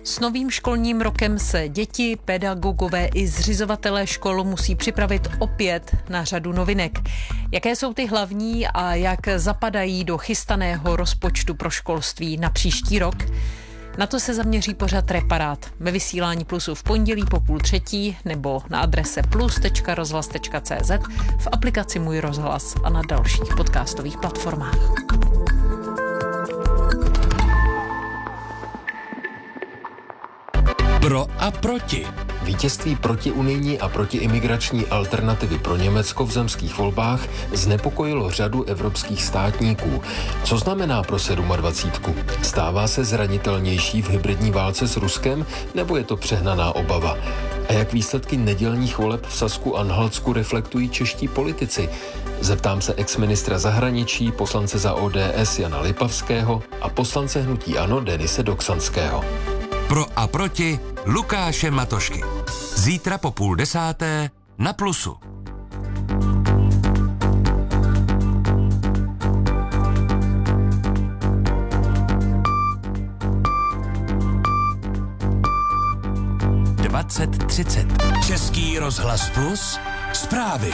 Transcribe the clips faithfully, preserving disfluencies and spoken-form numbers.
S novým školním rokem se děti, pedagogové i zřizovatelé škol musí připravit opět na řadu novinek. Jaké jsou ty hlavní a jak zapadají do chystaného rozpočtu pro školství na příští rok? Na to se zaměří pořad Reparát ve vysílání Plusu v pondělí po půl třetí nebo na adrese plus tečka rozhlas tečka cé zet, v aplikaci Můj rozhlas a na dalších podcastových platformách. Pro a proti. Vítězství protiunijní a protiimigrační alternativy pro Německo v zemských volbách znepokojilo řadu evropských státníků. Co znamená pro sedmadvacítku? Stává se zranitelnější v hybridní válce s Ruskem, nebo je to přehnaná obava? A jak výsledky nedělních voleb v Sasku-Anhaltsku reflektují čeští politici? Zeptám se exministra zahraničí, poslance za O D S Jana Lipavského a poslance hnutí ANO Denise Doksanského. Pro a proti Lukáše Matošky. Zítra po půl desáté na Plusu. dvacet třicet. Český rozhlas Plus. Zprávy.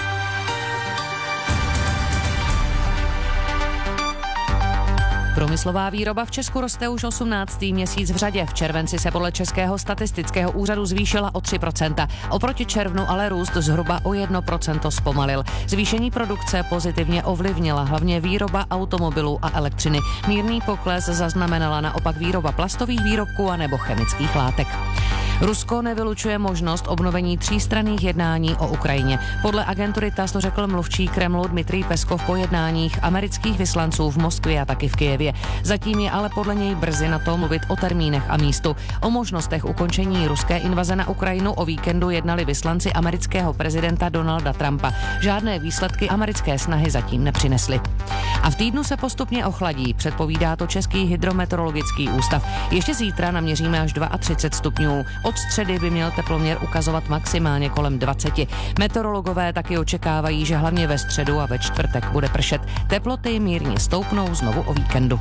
Průmyslová výroba v Česku roste už osmnáctý měsíc v řadě. V červenci se podle Českého statistického úřadu zvýšila o tři procenta. Oproti červnu ale růst zhruba o jedno procento zpomalil. Zvýšení produkce pozitivně ovlivnila hlavně výroba automobilů a elektřiny. Mírný pokles zaznamenala naopak výroba plastových výrobků a nebo chemických látek. Rusko nevylučuje možnost obnovení třístranných jednání o Ukrajině. Podle agentury TASS to řekl mluvčí Kremlu Dmitrij Peskov po jednáních amerických vyslanců v Moskvě a taky v Kyjevě. Zatím je ale podle něj brzy na to mluvit o termínech a místu. O možnostech ukončení ruské invaze na Ukrajinu o víkendu jednali vyslanci amerického prezidenta Donalda Trumpa. Žádné výsledky americké snahy zatím nepřinesly. A v týdnu se postupně ochladí, předpovídá to Český hydrometeorologický ústav. Ještě zítra naměříme až třicet dva stupňů. Od středy by měl teploměr ukazovat maximálně kolem dvacet. Meteorologové taky očekávají, že hlavně ve středu a ve čtvrtek bude pršet. Teploty mírně stoupnou znovu o víkendu.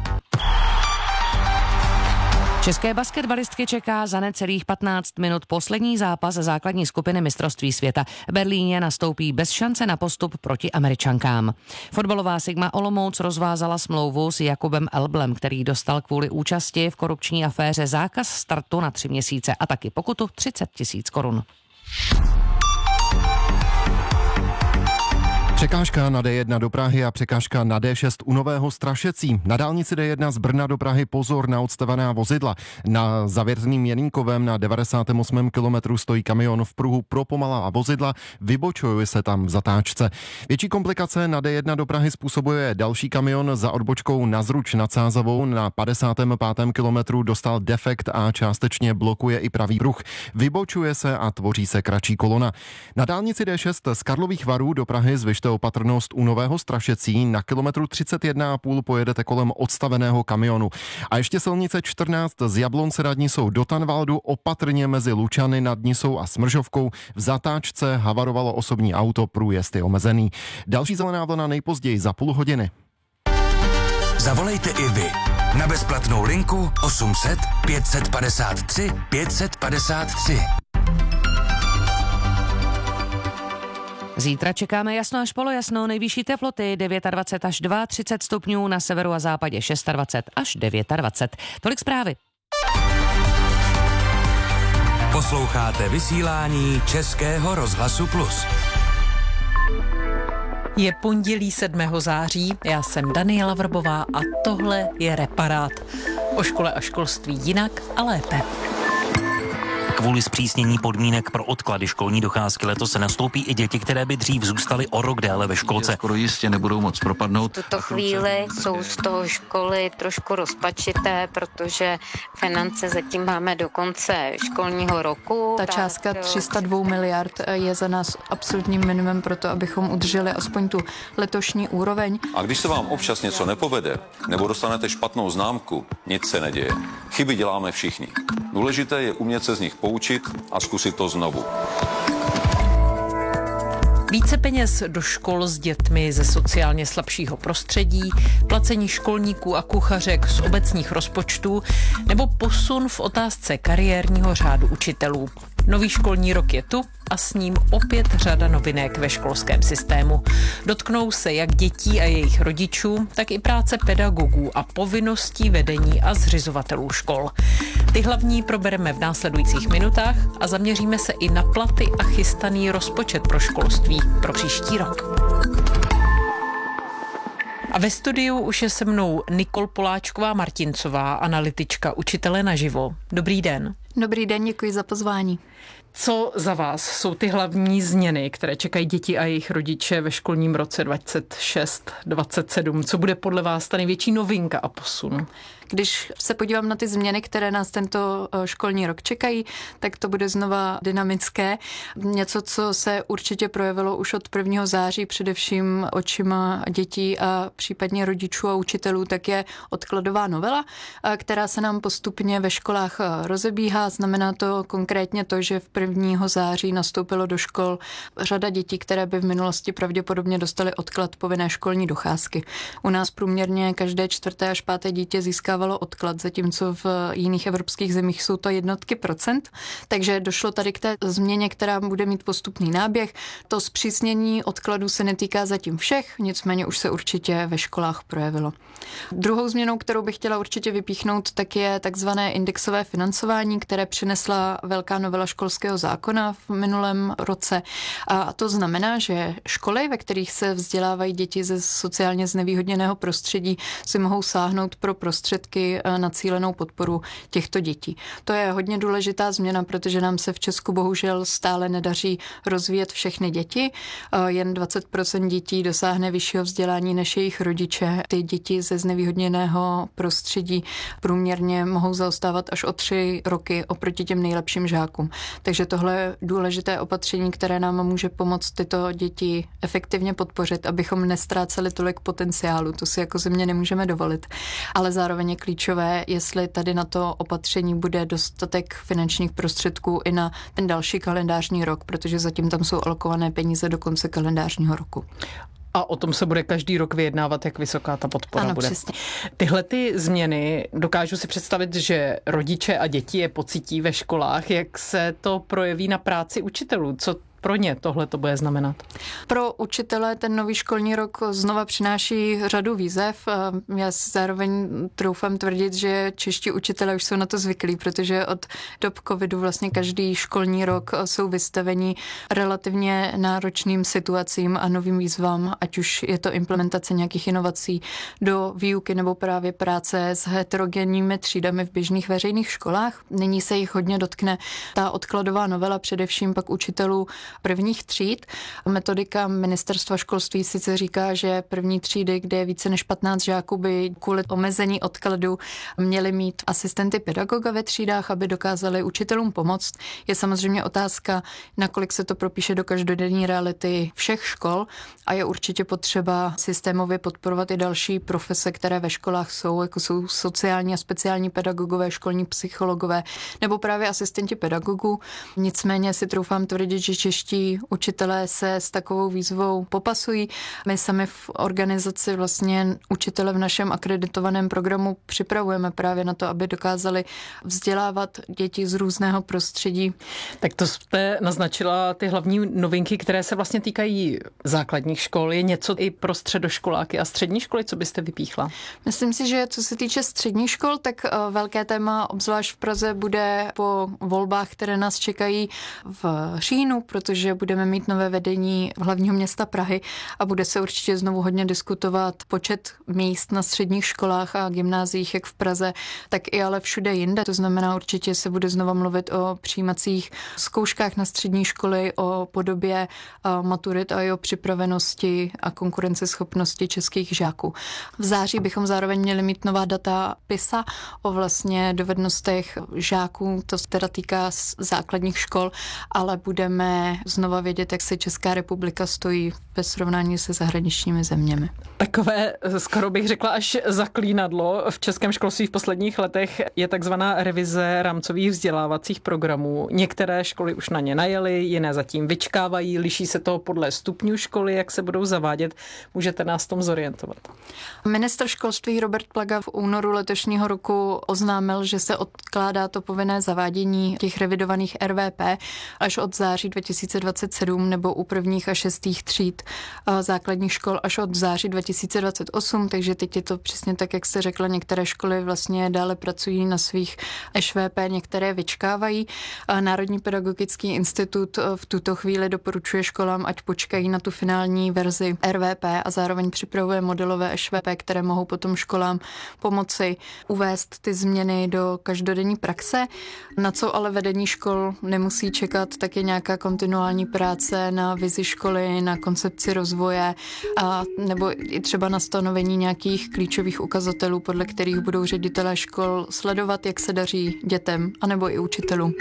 České basketbalistky čeká za necelých patnáct minut poslední zápas základní skupiny mistrovství světa. V Berlíně nastoupí bez šance na postup proti Američankám. Fotbalová Sigma Olomouc rozvázala smlouvu s Jakubem Elblem, který dostal kvůli účasti v korupční aféře zákaz startu na tři měsíce a taky pokutu třicet tisíc korun. Překážka na D jedna do Prahy a překážka na D šest u Nového Strašecí. Na dálnici D jedna z Brna do Prahy pozor na odstavená vozidla. Na Zavěrným Jenínkovém na devadesátém osmém kilometru stojí kamion v pruhu pro pomalá vozidla, vybočuje se tam v zatáčce. Větší komplikace na D jedna do Prahy způsobuje další kamion za odbočkou na Zruč nad Sázavou. Na padesátém pátém kilometru dostal defekt a částečně blokuje i pravý pruh. Vybočuje se a tvoří se kratší kolona. Na dálnici D šest z Karlových Varů do Prahy zvyšte opatrnost u Nového Strašecí. Na kilometru třicet jedna a půl pojedete kolem odstaveného kamionu. A ještě silnice čtrnáct z Jablonce nad Nisou do Tanvaldu, opatrně mezi Lučany nad Nisou a Smržovkou. V zatáčce havarovalo osobní auto, průjezd je omezený. Další zelená vlna nejpozději za půl hodiny. Zavolejte i vy na bezplatnou linku osm set pět set padesát tři pět set padesát tři. Zítra čekáme jasno až polojasno, nejvyšší teploty dvacet devět až třicet dva stupňů, na severu a západě dvacet šest až dvacet devět. Tolik zprávy. Posloucháte vysílání Českého rozhlasu Plus. Je pondělí sedmého září, já jsem Daniela Vrbová a tohle je Reparát. O škole a školství jinak a lépe. Kvůli zpřísnění podmínek pro odklady školní docházky letos se nastoupí i děti, které by dřív zůstaly o rok déle ve školce. Skoro jistě nebudou moc propadnout. V tuto chvíli jsou z toho školy trošku rozpačité, protože finance zatím máme do konce školního roku. Ta částka tři sta dva miliard je za nás absolutním minimum pro to, abychom udrželi aspoň tu letošní úroveň. A když se vám občas něco nepovede, nebo dostanete špatnou známku, nic se neděje. Chyby děláme všichni. Důležité je umět se z nich poučit a zkusit to znovu. Více peněz do škol s dětmi ze sociálně slabšího prostředí, placení školníků a kuchařek z obecních rozpočtů nebo posun v otázce kariérního řádu učitelů. Nový školní rok je tu a s ním opět řada novinek ve školském systému. Dotknou se jak dětí a jejich rodičů, tak i práce pedagogů a povinností vedení a zřizovatelů škol. Ty hlavní probereme v následujících minutách a zaměříme se i na platy a chystaný rozpočet pro školství pro příští rok. A ve studiu už je se mnou Nikol Poláčková-Martincová, analytička Učitele naživo. Dobrý den. Dobrý den, děkuji za pozvání. Co za vás jsou ty hlavní změny, které čekají děti a jejich rodiče ve školním roce dvacet šest dvacet sedm? Co bude podle vás ta největší novinka a posun? Když se podívám na ty změny, které nás tento školní rok čekají, tak to bude znova dynamické. Něco, co se určitě projevilo už od prvního září, především očima dětí a případně rodičů a učitelů, tak je odkladová novela, která se nám postupně ve školách rozebíhá. Znamená to konkrétně to, že v prvního září nastoupilo do škol řada dětí, které by v minulosti pravděpodobně dostaly odklad povinné školní docházky. U nás průměrně každé čtvrté až páté dítě získávalo odklad, zatímco v jiných evropských zemích jsou to jednotky procent. Takže došlo tady k té změně, která bude mít postupný náběh. To zpřísnění odkladu se netýká zatím všech, nicméně už se určitě ve školách projevilo. Druhou změnou, kterou bych chtěla určitě vypíchnout, tak je takzvané indexové financování, které přinesla velká novela školského zákona v minulém roce. A to znamená, že školy, ve kterých se vzdělávají děti ze sociálně znevýhodněného prostředí, si mohou sáhnout pro prostředky na cílenou podporu těchto dětí. To je hodně důležitá změna, protože nám se v Česku bohužel stále nedaří rozvíjet všechny děti. Jen dvacet procent dětí dosáhne vyššího vzdělání než jejich rodiče. Ty děti ze znevýhodněného prostředí průměrně mohou zaostávat až o tři roky oproti těm nejlepším žákům. Takže tohle je důležité opatření, které nám může pomoct tyto děti efektivně podpořit, abychom nestráceli tolik potenciálu. To si jako země nemůžeme dovolit. Ale zároveň je klíčové, jestli tady na to opatření bude dostatek finančních prostředků i na ten další kalendářní rok, protože zatím tam jsou alokované peníze do konce kalendářního roku. A o tom se bude každý rok vyjednávat, jak vysoká ta podpora ano, bude. Přesně. Tyhle ty změny dokážu si představit, že rodiče a děti je pocítí ve školách. Jak se to projeví na práci učitelů? Co pro ně tohle to bude znamenat? Pro učitele ten nový školní rok znova přináší řadu výzev. Já si zároveň troufám tvrdit, že čeští učitelé už jsou na to zvyklí, protože od dob covidu vlastně každý školní rok jsou vystaveni relativně náročným situacím a novým výzvám, ať už je to implementace nějakých inovací do výuky nebo právě práce s heterogenními třídami v běžných veřejných školách. Nyní se jich hodně dotkne ta odkladová novela, především pak učitelů prvních tříd. Metodika ministerstva školství sice říká, že první třídy, kde je více než patnáct žáků, by kvůli omezení odkladu měli mít asistenty pedagoga ve třídách, aby dokázali učitelům pomoct. Je samozřejmě otázka, nakolik se to propíše do každodenní reality všech škol a je určitě potřeba systémově podporovat i další profese, které ve školách jsou, jako jsou sociální a speciální pedagogové, školní psychologové nebo právě asistenti pedagogů. Nicméně si troufám tvrdit, že čeští učitelé se s takovou výzvou popasují. My sami v organizaci vlastně učitele v našem akreditovaném programu připravujeme právě na to, aby dokázali vzdělávat děti z různého prostředí. Tak to jste naznačila ty hlavní novinky, které se vlastně týkají základních škol. Je něco i pro středoškoláky a střední školy, co byste vypíchla? Myslím si, že co se týče středních škol, tak velké téma, obzvlášť v Praze, bude po volbách, které nás čekají v říjnu, protože budeme mít nové vedení hlavního města Prahy a bude se určitě znovu hodně diskutovat počet míst na středních školách a gymnáziích, jak v Praze, tak i ale všude jinde. To znamená, určitě se bude znova mluvit o přijímacích zkouškách na střední školy, o podobě maturit a i o připravenosti a konkurenceschopnosti českých žáků. V září bychom zároveň měli mít nová data PISA o vlastně dovednostech žáků, to se teda týká základních škol, ale budeme znova vědět, jak se Česká republika stojí ve srovnání se zahraničními zeměmi. Takové, skoro bych řekla, až zaklínadlo v českém školství v posledních letech je takzvaná revize rámcových vzdělávacích programů. Některé školy už na ně najely, jiné zatím vyčkávají, liší se to podle stupňů školy, jak se budou zavádět. Můžete nás v tom zorientovat? Ministr školství Robert Plaga v únoru letošního roku oznámil, že se odkládá to povinné zavádění těch revidovaných R V P až od září dva tisíce dvacet sedm nebo u prvních a šestých tříd základních škol až od září dva tisíce dvacet osm, takže teď je to přesně tak, jak jste řekla, některé školy vlastně dále pracují na svých Š V P, některé vyčkávají. Národní pedagogický institut v tuto chvíli doporučuje školám, ať počkají na tu finální verzi R V P a zároveň připravuje modelové Š V P, které mohou potom školám pomoci uvést ty změny do každodenní praxe. Na co ale vedení škol nemusí čekat, tak je nějaká kontinuální práce na vizi školy, na koncepci rozvoje a nebo i třeba na stanovení nějakých klíčových ukazatelů, podle kterých budou ředitelé škol sledovat, jak se daří dětem anebo i učitelům.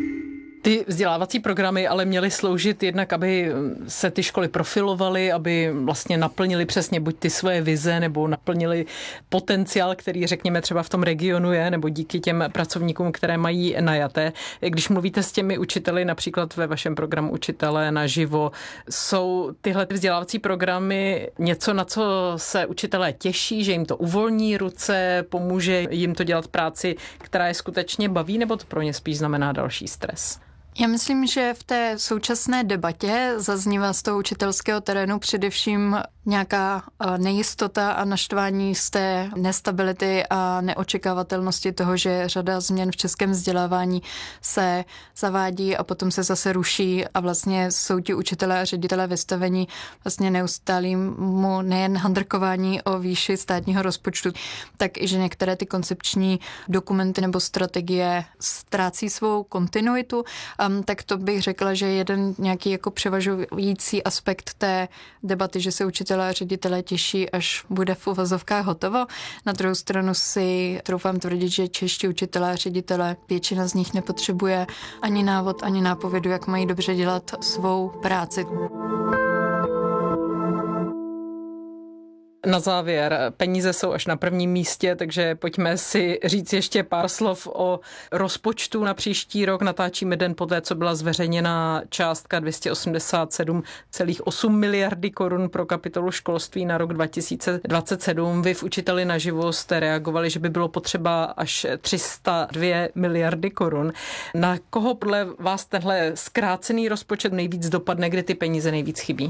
Ty vzdělávací programy ale měly sloužit jednak, aby se ty školy profilovaly, aby vlastně naplnili přesně buď ty svoje vize, nebo naplnili potenciál, který řekněme třeba v tom regionu je, nebo díky těm pracovníkům, které mají najaté. Když mluvíte s těmi učiteli, například ve vašem programu Učitelé naživo, jsou tyhle vzdělávací programy něco, na co se učitelé těší, že jim to uvolní ruce, pomůže jim to dělat práci, která je skutečně baví, nebo to pro ně spíš znamená další stres? Já myslím, že v té současné debatě zaznívá z toho učitelského terénu především nějaká nejistota a naštvání z té nestability a neočekávatelnosti toho, že řada změn v českém vzdělávání se zavádí a potom se zase ruší a vlastně jsou ti učitelé a ředitelé vystavení vlastně neustálému nejen handrkování o výši státního rozpočtu, tak i že některé ty koncepční dokumenty nebo strategie ztrácí svou kontinuitu. Um, tak to bych řekla, že jeden nějaký jako převažující aspekt té debaty, že se učitelé a ředitelé těší, až bude v uvozovkách hotovo. Na druhou stranu si troufám tvrdit, že čeští učitelé a ředitelé, většina z nich nepotřebuje ani návod, ani nápovědu, jak mají dobře dělat svou práci. Na závěr, peníze jsou až na prvním místě, takže pojďme si říct ještě pár slov o rozpočtu na příští rok. Natáčíme den poté, co byla zveřejněna částka dvě stě osmdesát sedm celá osm miliardy korun pro kapitolu školství na rok dva tisíce dvacet sedm. Vy v Učiteli naživo jste reagovali, že by bylo potřeba až tři sta dvě miliardy korun. Na koho podle vás tenhle zkrácený rozpočet nejvíc dopadne, kde ty peníze nejvíc chybí?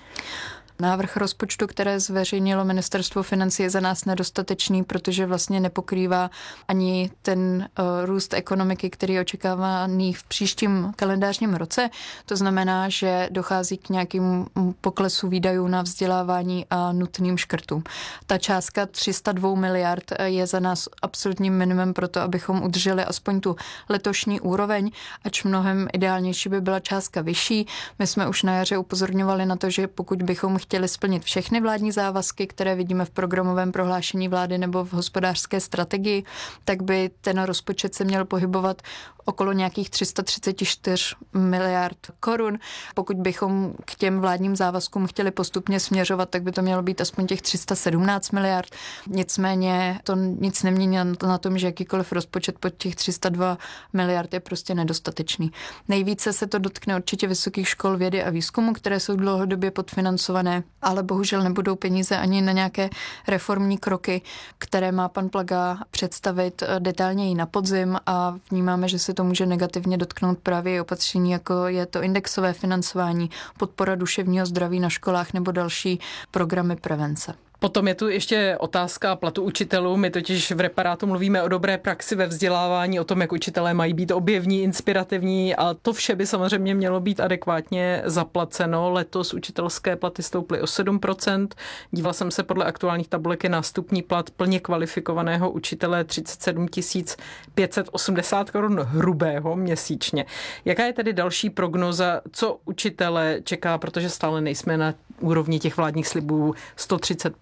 Návrh rozpočtu, které zveřejnilo Ministerstvo financí, je za nás nedostatečný, protože vlastně nepokrývá ani ten uh, růst ekonomiky, který je očekávaný v příštím kalendářním roce. To znamená, že dochází k nějakým poklesu výdajů na vzdělávání a nutným škrtům. Ta částka tři sta dva miliard je za nás absolutním minimum pro to, abychom udrželi aspoň tu letošní úroveň, ač mnohem ideálnější by byla částka vyšší. My jsme už na jaře upozorňovali na to, že pokud bychom chtěli splnit všechny vládní závazky, které vidíme v programovém prohlášení vlády nebo v hospodářské strategii, tak by ten rozpočet se měl pohybovat okolo nějakých tři sta třicet čtyři miliard korun. Pokud bychom k těm vládním závazkům chtěli postupně směřovat, tak by to mělo být aspoň těch tři sta sedmnáct miliard. Nicméně to nic nemění na tom, že jakýkoliv rozpočet pod těch tři sta dva miliard je prostě nedostatečný. Nejvíce se to dotkne určitě vysokých škol vědy a výzkumu, které jsou dlouhodobě podfinancované, ale bohužel nebudou peníze ani na nějaké reformní kroky, které má pan Plaga představit detailněji na podzim a vnímáme, že se to může negativně dotknout právě opatření, jako je to indexové financování, podpora duševního zdraví na školách nebo další programy prevence. Potom je tu ještě otázka platu učitelů. My totiž v Reparátu mluvíme o dobré praxi ve vzdělávání, o tom, jak učitelé mají být objevní, inspirativní a to vše by samozřejmě mělo být adekvátně zaplaceno. Letos učitelské platy stouply o sedm procent. Dívala jsem se podle aktuálních tabulek je nástupní plat plně kvalifikovaného učitele třicet sedm tisíc pět set osmdesát korun hrubého měsíčně. Jaká je tedy další prognoza, co učitele čeká, protože stále nejsme na úrovni těch vládních slibů sto třicet procent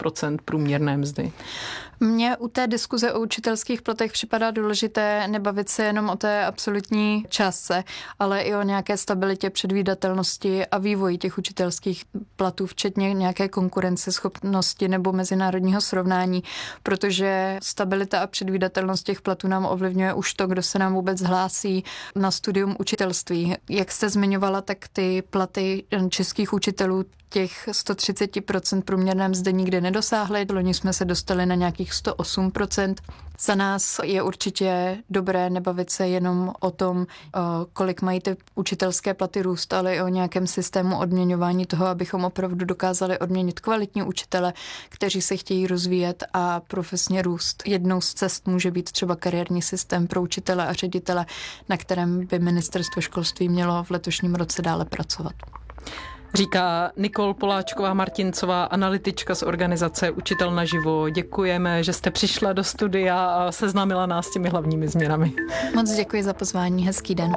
procent průměrné mzdy. Mně u té diskuze o učitelských platech připadá důležité nebavit se jenom o té absolutní částce, ale i o nějaké stabilitě, předvídatelnosti a vývoji těch učitelských platů, včetně nějaké konkurenceschopnosti nebo mezinárodního srovnání, protože stabilita a předvídatelnost těch platů nám ovlivňuje už to, kdo se nám vůbec hlásí na studium učitelství. Jak jste zmiňovala, tak ty platy českých učitelů těch sto třicet procent průměrné mzdy nikdy nedosáhly. Loni jsme se dostali na nějakých sto osm procent. Za nás je určitě dobré nebavit se jenom o tom, kolik mají ty učitelské platy růst, ale i o nějakém systému odměňování toho, abychom opravdu dokázali odměnit kvalitní učitele, kteří se chtějí rozvíjet a profesně růst. Jednou z cest může být třeba kariérní systém pro učitele a ředitele, na kterém by ministerstvo školství mělo v letošním roce dále pracovat. Říká Nikol Poláčková-Martincová, analytička z organizace Učitel naživo. Děkujeme, že jste přišla do studia a seznámila nás s těmi hlavními změnami. Moc děkuji za pozvání, hezký den.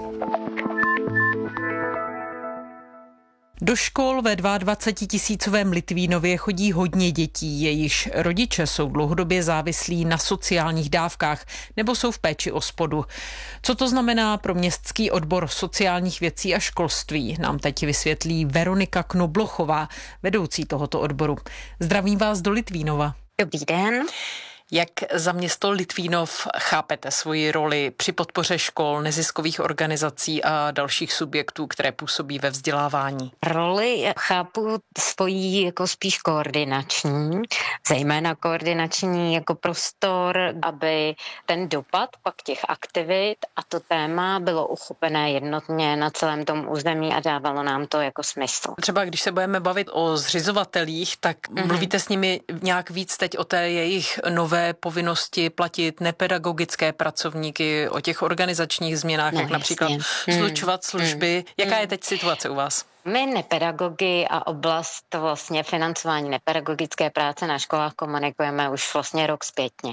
Do škol ve dvacetitisícovém Litvínově chodí hodně dětí, jejichž rodiče jsou dlouhodobě závislí na sociálních dávkách nebo jsou v péči OSPODu. Co to znamená pro městský odbor sociálních věcí a školství, nám teď vysvětlí Veronika Knoblochová, vedoucí tohoto odboru. Zdravím vás do Litvínova. Dobrý den. Jak za město Litvínov chápete svoji roli při podpoře škol, neziskových organizací a dalších subjektů, které působí ve vzdělávání? Roli chápu svojí jako spíš koordinační, zejména koordinační jako prostor, aby ten dopad pak těch aktivit a to téma bylo uchopené jednotně na celém tom území a dávalo nám to jako smysl. Třeba když se budeme bavit o zřizovatelích, tak mm-hmm. mluvíte s nimi nějak víc teď o té jejich nové povinnosti platit nepedagogické pracovníky, o těch organizačních změnách, no, jak například jasně. slučovat služby. Hmm. Jaká je teď situace u vás? My nepedagogy a oblast vlastně financování nepedagogické práce na školách komunikujeme už vlastně rok zpětně.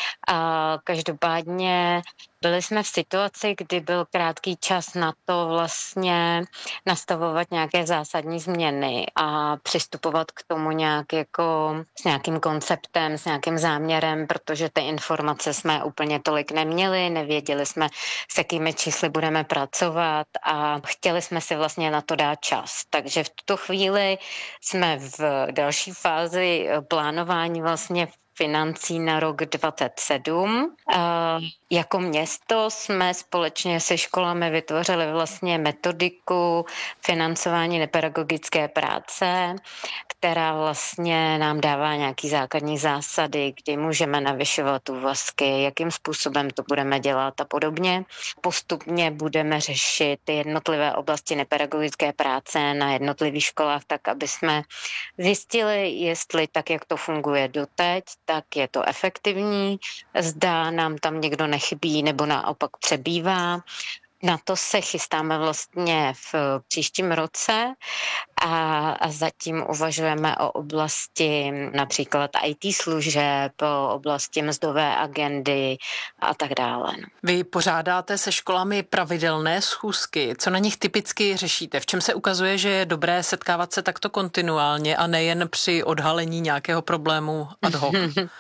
A každopádně byli jsme v situaci, kdy byl krátký čas na to vlastně nastavovat nějaké zásadní změny a přistupovat k tomu nějak jako s nějakým konceptem, s nějakým záměrem, protože ty informace jsme úplně tolik neměli, nevěděli jsme, s jakými čísly budeme pracovat a chtěli jsme si vlastně na to dát čas. Takže v tuto chvíli jsme v další fázi plánování vlastně financí na rok dvacet sedm. Jako město jsme společně se školami vytvořili vlastně metodiku financování nepedagogické práce, která vlastně nám dává nějaký základní zásady, kdy můžeme navyšovat úvazky, jakým způsobem to budeme dělat a podobně. Postupně budeme řešit ty jednotlivé oblasti nepedagogické práce na jednotlivých školách, tak aby jsme zjistili, jestli tak, jak to funguje doteď, tak je to efektivní, zda nám tam někdo nechybí nebo naopak přebývá. Na to se chystáme vlastně v příštím roce a, a zatím uvažujeme o oblasti například í té služeb, o oblasti mzdové agendy a tak dále. Vy pořádáte se školami pravidelné schůzky. Co na nich typicky řešíte? V čem se ukazuje, že je dobré setkávat se takto kontinuálně a nejen při odhalení nějakého problému ad hoc?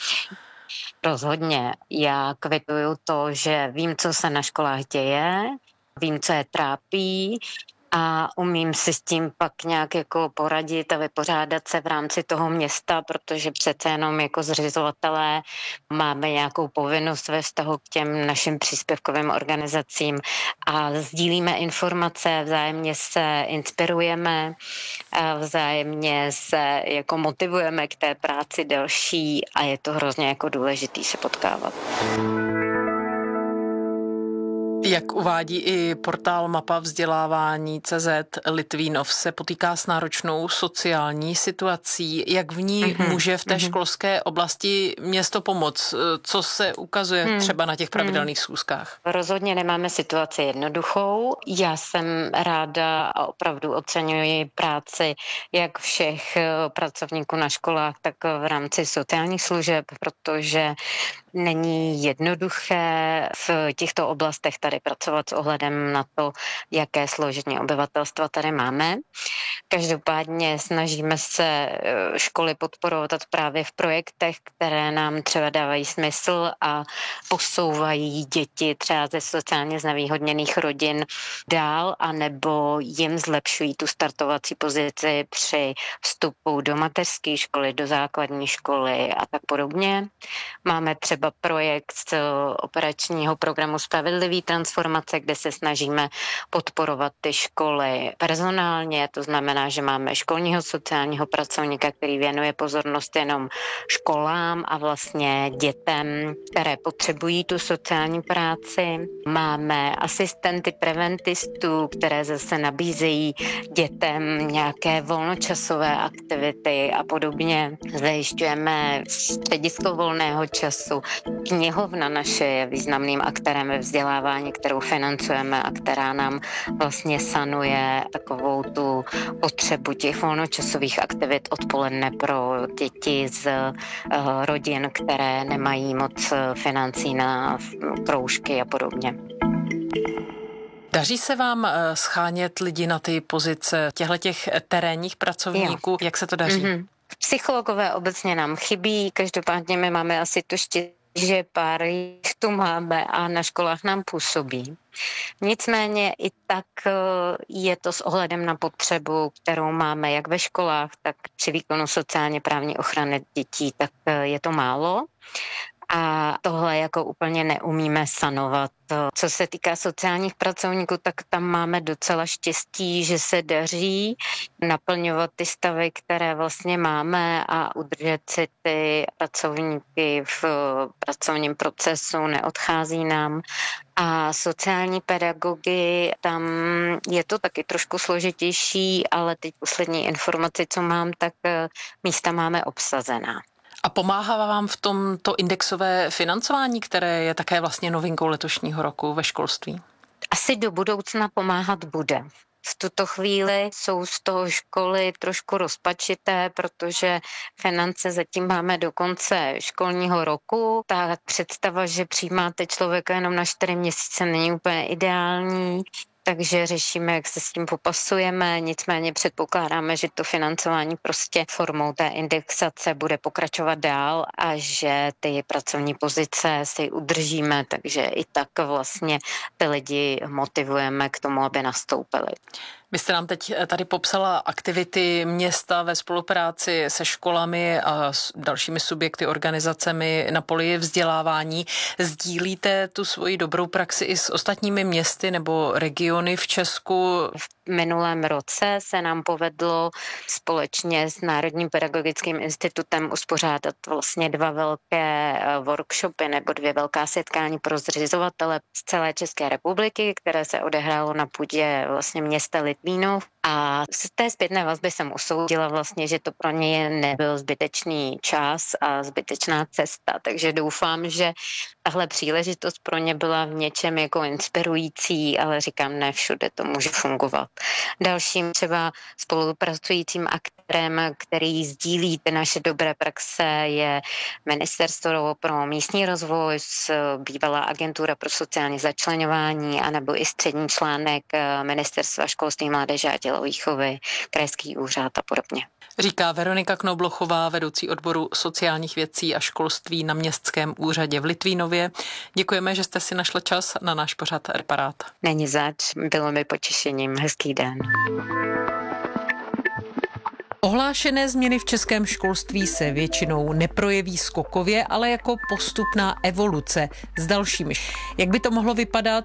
Rozhodně. Já kvituju to, že vím, co se na školách děje, vím, co je trápí a umím si s tím pak nějak jako poradit a vypořádat se v rámci toho města, protože přece jenom jako zřizovatelé máme nějakou povinnost ve vztahu k těm našim příspěvkovým organizacím a sdílíme informace, vzájemně se inspirujeme, a vzájemně se jako motivujeme k té práci další a je to hrozně jako důležitý se potkávat. Jak uvádí i portál Mapa vzdělávání tečka cé zet, Litvínov se potýká s náročnou sociální situací. Jak v ní mm-hmm. může v té mm-hmm. školské oblasti město pomoct? Co se ukazuje mm. třeba na těch pravidelných mm. schůzkách? Rozhodně nemáme situaci jednoduchou. Já jsem ráda a opravdu oceňuji práci jak všech pracovníků na školách, tak v rámci sociálních služeb, protože Není jednoduché v těchto oblastech tady pracovat s ohledem na to, jaké složení obyvatelstva tady máme. Každopádně snažíme se školy podporovat právě v projektech, které nám třeba dávají smysl a posouvají děti třeba ze sociálně znevýhodněných rodin dál, anebo jim zlepšují tu startovací pozici při vstupu do mateřské školy, do základní školy a tak podobně. Máme třeba projekt z operačního programu Spravedlivý transformace, kde se snažíme podporovat ty školy personálně, to znamená, že máme školního sociálního pracovníka, který věnuje pozornost jenom školám a vlastně dětem, které potřebují tu sociální práci. Máme asistenty preventistů, které zase nabízejí dětem nějaké volnočasové aktivity a podobně. Zajišťujeme středisko volného času. Knihovna naše je významným aktérem ve vzdělávání, kterou financujeme a která nám vlastně sanuje takovou tu potřebu těch volnočasových aktivit odpoledne pro děti z uh, rodin, které nemají moc financí na kroužky a podobně. Daří se vám schánět lidi na ty pozice těchto terénních pracovníků? Jo. Jak se to daří? Mm-hmm. Psychologové obecně nám chybí, každopádně my máme asi to štěstí, že pár jich tu máme a na školách nám působí. Nicméně i tak je to s ohledem na potřebu, kterou máme jak ve školách, tak při výkonu sociálně právní ochrany dětí, tak je to málo. A tohle jako úplně neumíme sanovat. Co se týká sociálních pracovníků, tak tam máme docela štěstí, že se daří naplňovat ty stavy, které vlastně máme a udržet si ty pracovníky v pracovním procesu, neodchází nám. A sociální pedagogy, tam je to taky trošku složitější, ale teď poslední informace, co mám, tak místa máme obsazená. A pomáhá vám v tom to indexové financování, které je také vlastně novinkou letošního roku ve školství? Asi do budoucna pomáhat bude. V tuto chvíli jsou z toho školy trošku rozpačité, protože finance zatím máme do konce školního roku. Ta představa, že přijímáte člověka jenom na čtyři měsíce, není úplně ideální. Takže řešíme, jak se s tím popasujeme, nicméně předpokládáme, že to financování prostě formou té indexace bude pokračovat dál a že ty pracovní pozice si udržíme, takže i tak vlastně ty lidi motivujeme k tomu, aby nastoupili. Vy jste nám teď tady popsala aktivity města ve spolupráci se školami a s dalšími subjekty, organizacemi na poli vzdělávání. Sdílíte tu svoji dobrou praxi i s ostatními městy nebo regiony v Česku? V minulém roce se nám povedlo společně s Národním pedagogickým institutem uspořádat vlastně dva velké workshopy nebo dvě velká setkání pro zřizovatele z celé České republiky, které se odehrálo na půdě vlastně města Litvínov. A z té zpětné vazby jsem usoudila vlastně, že to pro ně nebyl zbytečný čas a zbytečná cesta, takže doufám, že tahle příležitost pro ně byla v něčem jako inspirující, ale říkám, ne všude to může fungovat. Dalším třeba spolupracujícím aktérem, který sdílí ty naše dobré praxe, je Ministerstvo pro místní rozvoj, bývalá agentura pro sociální začleňování, anebo i střední článek Ministerstva školství, mládeže a tělovýchovy, krajský úřad a podobně. Říká Veronika Knoblochová, vedoucí odboru sociálních věcí a školství na Městském úřadě v Litvínově. Děkujeme, že jste si našla čas na náš pořad Reparát. Není zač, bylo mi potěšením. Hezký den. Ohlášené změny v českém školství se většinou neprojeví skokově, ale jako postupná evoluce s dalšími. Jak by to mohlo vypadat,